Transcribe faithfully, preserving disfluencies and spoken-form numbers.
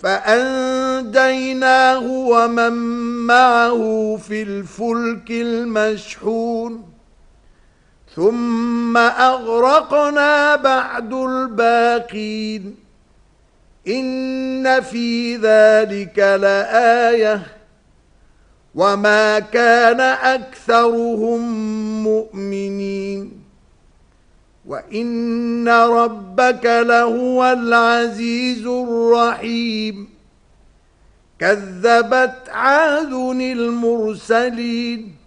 فأنجيناه ومن معه في الفلك المشحون ثم أغرقنا بعد الباقين إن في ذلك لآية وما كان أكثرهم مؤمنين وإن ربك لهو العزيز الرحيم كذبت عاد المرسلين